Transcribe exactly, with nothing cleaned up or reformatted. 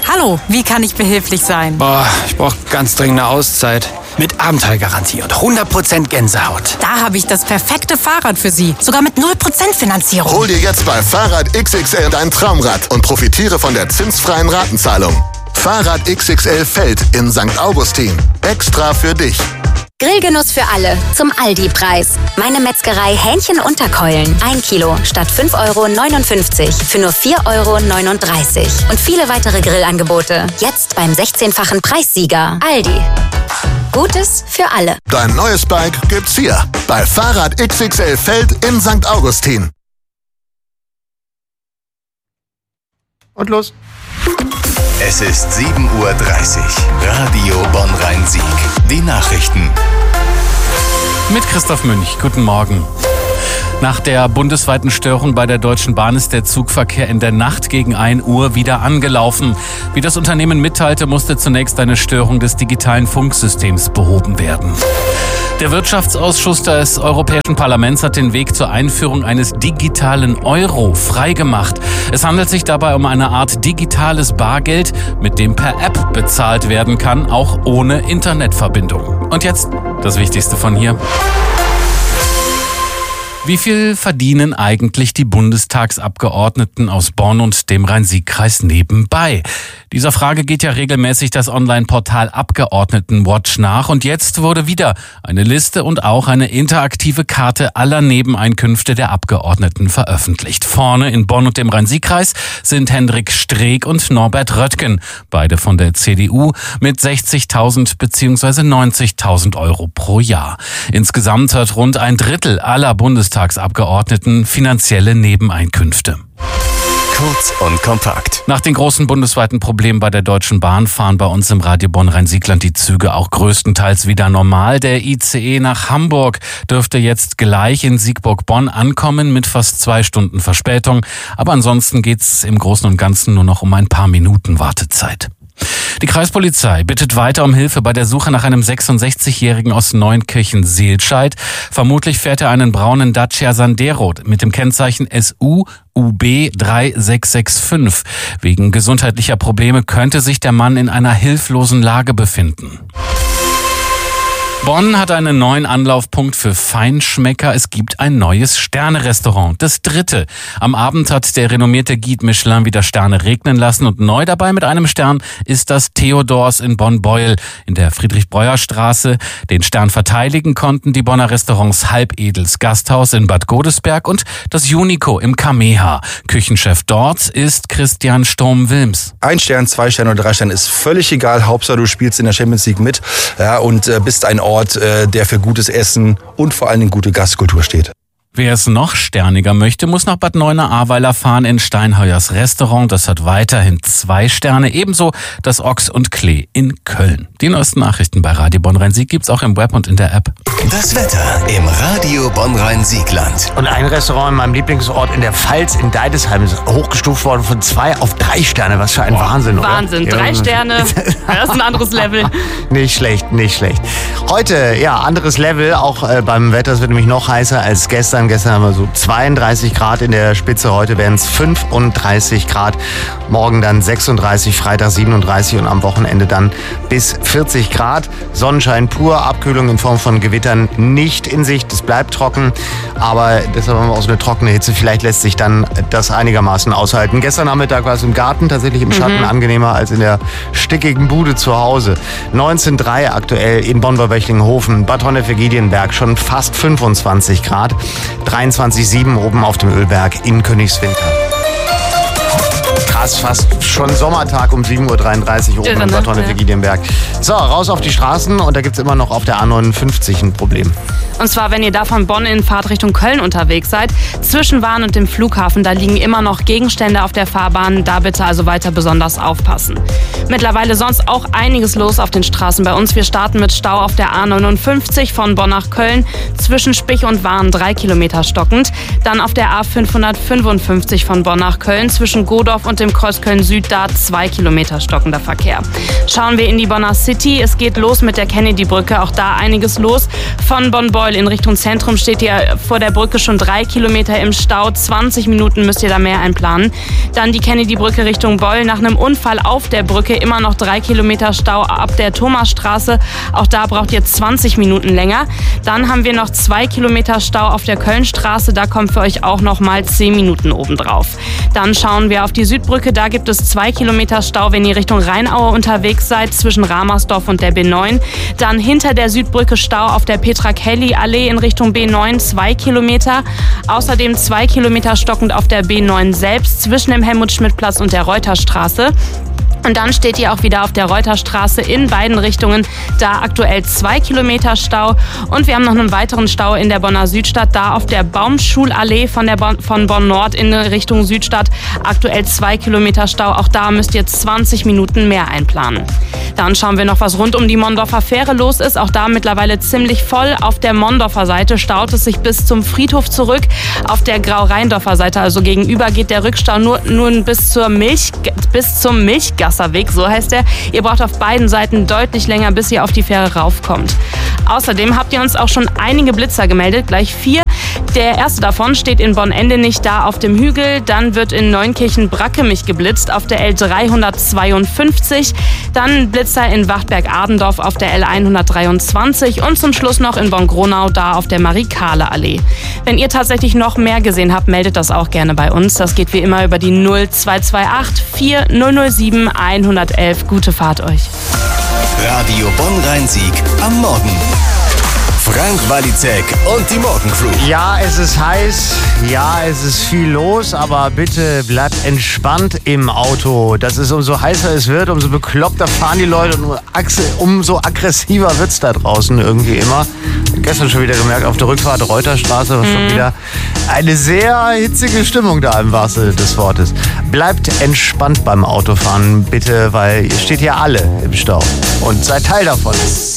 Hallo, wie kann ich behilflich sein? Boah, ich brauche ganz dringend eine Auszeit. Mit Abenteuergarantie und hundert Prozent Gänsehaut. Da habe ich das perfekte Fahrrad für Sie. Sogar mit null Prozent Finanzierung. Hol dir jetzt bei Fahrrad X X L dein Traumrad und profitiere von der zinsfreien Ratenzahlung. Fahrrad X X L Feld in Sankt Augustin. Extra für dich. Grillgenuss für alle zum Aldi-Preis. Meine Metzgerei Hähnchen-Unterkeulen. Ein Kilo statt fünf Euro neunundfünfzig für nur vier Euro neununddreißig. Und viele weitere Grillangebote. Jetzt beim sechzehnfachen Preissieger. Aldi. Gutes für alle. Dein neues Bike gibt's hier bei Fahrrad X X L Feld in Sankt Augustin. Und los. Es ist sieben Uhr dreißig. Radio Bonn-Rhein-Sieg. Die Nachrichten. Mit Christoph Münch. Guten Morgen. Nach der bundesweiten Störung bei der Deutschen Bahn ist der Zugverkehr in der Nacht gegen ein Uhr wieder angelaufen. Wie das Unternehmen mitteilte, musste zunächst eine Störung des digitalen Funksystems behoben werden. Der Wirtschaftsausschuss des Europäischen Parlaments hat den Weg zur Einführung eines digitalen Euro freigemacht. Es handelt sich dabei um eine Art digitales Bargeld, mit dem per App bezahlt werden kann, auch ohne Internetverbindung. Und jetzt das Wichtigste von hier. Wie viel verdienen eigentlich die Bundestagsabgeordneten aus Bonn und dem Rhein-Sieg-Kreis nebenbei? Dieser Frage geht ja regelmäßig das Online-Portal Abgeordnetenwatch nach. Und jetzt wurde wieder eine Liste und auch eine interaktive Karte aller Nebeneinkünfte der Abgeordneten veröffentlicht. Vorne in Bonn und dem Rhein-Sieg-Kreis sind Hendrik Streeck und Norbert Röttgen, beide von der C D U, mit sechzigtausend bzw. neunzigtausend Euro pro Jahr. Insgesamt hat rund ein Drittel aller Bundestagsabgeordneten finanzielle Nebeneinkünfte. Kurz und kompakt. Nach den großen bundesweiten Problemen bei der Deutschen Bahn fahren bei uns im Radio Bonn-Rhein-Siegland die Züge auch größtenteils wieder normal. Der I C E nach Hamburg dürfte jetzt gleich in Siegburg-Bonn ankommen mit fast zwei Stunden Verspätung. Aber ansonsten geht's im Großen und Ganzen nur noch um ein paar Minuten Wartezeit. Die Kreispolizei bittet weiter um Hilfe bei der Suche nach einem sechsundsechzigjährigen aus Neunkirchen-Seelscheid. Vermutlich fährt er einen braunen Dacia Sandero mit dem Kennzeichen S U U B drei sechs sechs fünf. Wegen gesundheitlicher Probleme könnte sich der Mann in einer hilflosen Lage befinden. Bonn hat einen neuen Anlaufpunkt für Feinschmecker. Es gibt ein neues Sterne-Restaurant, das dritte. Am Abend hat der renommierte Guide Michelin wieder Sterne regnen lassen und neu dabei mit einem Stern ist das Theodors in Bonn-Beuel in der Friedrich-Breuer-Straße. Den Stern verteidigen konnten die Bonner Restaurants Halbedels Gasthaus in Bad Godesberg und das Unico im Kameha. Küchenchef dort ist Christian Sturm-Wilms. Ein Stern, zwei Sterne oder drei Sterne ist völlig egal. Hauptsache du spielst in der Champions League mit, ja, und äh, bist ein Ort, äh, der für gutes Essen und vor allen Dingen gute Gastkultur steht. Wer es noch sterniger möchte, muss nach Bad Neuenahr-Ahrweiler fahren in Steinheuers Restaurant. Das hat weiterhin zwei Sterne. Ebenso das Ochs und Klee in Köln. Die neuesten Nachrichten bei Radio Bonn-Rhein-Sieg gibt's auch im Web und in der App. Das Wetter im Radio Bonn-Rhein-Siegland. Und ein Restaurant in meinem Lieblingsort in der Pfalz in Deidesheim ist hochgestuft worden von zwei auf drei Sterne. Was für ein Boah, Wahnsinn, oder? Wahnsinn, drei Sterne. Das ist ein anderes Level. Nicht schlecht, nicht schlecht. Heute, ja, anderes Level, auch äh, beim Wetter. Es wird nämlich noch heißer als gestern. Gestern haben wir so zweiunddreißig Grad in der Spitze. Heute werden es fünfunddreißig Grad. Morgen dann sechsunddreißig, Freitag siebenunddreißig und am Wochenende dann bis vierzig Grad. Sonnenschein pur, Abkühlung in Form von Gewittern nicht in Sicht. Es bleibt trocken, aber deshalb haben wir auch so eine trockene Hitze. Vielleicht lässt sich dann das einigermaßen aushalten. Gestern Nachmittag war es im Garten tatsächlich im Schatten mhm. angenehmer als in der stickigen Bude zu Hause. neunzehn Komma drei aktuell in Bonn-Wöchlinghofen, Bad Honnef-Giedienberg schon fast fünfundzwanzig Grad. dreiundzwanzig Komma sieben oben auf dem Ölberg in Königswinter. Krass, fast schon Sommertag um sieben Uhr dreiunddreißig oben in Bad Honnef-Giedienberg. So, raus auf die Straßen und da gibt es immer noch auf der A neunundfünfzig ein Problem. Und zwar, wenn ihr da von Bonn in Fahrt Richtung Köln unterwegs seid, zwischen Wahn und dem Flughafen, da liegen immer noch Gegenstände auf der Fahrbahn. Da bitte also weiter besonders aufpassen. Mittlerweile sonst auch einiges los auf den Straßen bei uns. Wir starten mit Stau auf der A neunundfünfzig von Bonn nach Köln, zwischen Spich und Wahn drei Kilometer stockend. Dann auf der A fünfhundertfünfundfünfzig von Bonn nach Köln, zwischen Godorf und dem Kreuz Köln-Süd, da zwei Kilometer stockender Verkehr. Schauen wir in die Bonner City. Es geht los mit der Kennedy-Brücke. Auch da einiges los. Von Bonn-Beul in Richtung Zentrum steht ihr vor der Brücke schon drei Kilometer im Stau. zwanzig Minuten müsst ihr da mehr einplanen. Dann die Kennedy-Brücke Richtung Beul. Nach einem Unfall auf der Brücke immer noch drei Kilometer Stau ab der Thomasstraße. Auch da braucht ihr zwanzig Minuten länger. Dann haben wir noch zwei Kilometer Stau auf der Kölnstraße. Da kommt für euch auch noch mal zehn Minuten obendrauf. Dann schauen wir auf die Südbrücke. Da gibt es zwei Kilometer Stau, wenn ihr Richtung Rheinaue unterwegs seid, zwischen Ramersdorf und der B neun. Dann hinter der Südbrücke Stau auf der Petra-Kelly-Allee in Richtung B neun, zwei Kilometer. Außerdem zwei Kilometer stockend auf der B neun selbst, zwischen dem Helmut-Schmidt-Platz und der Reuterstraße. Und dann steht ihr auch wieder auf der Reuterstraße in beiden Richtungen, da aktuell zwei Kilometer Stau. Und wir haben noch einen weiteren Stau in der Bonner Südstadt, da auf der Baumschulallee von, der Bon- von Bonn Nord in Richtung Südstadt. Aktuell zwei Kilometer Stau, auch da müsst ihr zwanzig Minuten mehr einplanen. Dann schauen wir noch, was rund um die Mondorfer Fähre los ist. Auch da mittlerweile ziemlich voll. Auf der Mondorfer Seite staut es sich bis zum Friedhof zurück. Auf der Grau-Rheindorfer Seite, also gegenüber, geht der Rückstau nur, nur bis, zur Milch, bis zum Milchgasserweg, so heißt der. Ihr braucht auf beiden Seiten deutlich länger, bis ihr auf die Fähre raufkommt. Außerdem habt ihr uns auch schon einige Blitzer gemeldet, gleich vier. Der erste davon steht in Bonn-Endenich da auf dem Hügel. Dann wird in Neunkirchen-Brackemich geblitzt auf der L dreihundertzweiundfünfzig. Dann Blitzer in Wachtberg-Adendorf auf der L hundertdreiundzwanzig. Und zum Schluss noch in Bonn-Gronau da auf der Marie-Kahle-Allee. Wenn ihr tatsächlich noch mehr gesehen habt, meldet das auch gerne bei uns. Das geht wie immer über die null zwei zwei acht vier null null sieben eins eins eins. Gute Fahrt euch. Radio Bonn-Rhein-Sieg am Morgen. Frank Walizek und die Morgencrew. Ja, es ist heiß, ja, es ist viel los, aber bitte bleibt entspannt im Auto. Das ist, umso heißer es wird, umso bekloppter fahren die Leute und umso aggressiver wird es da draußen irgendwie immer. Gestern schon wieder gemerkt, auf der Rückfahrt Reuterstraße war schon wieder eine sehr hitzige Stimmung da im wahrsten Sinne des Wortes. Bleibt entspannt beim Autofahren, bitte, weil ihr steht ja alle im Stau und seid Teil davon.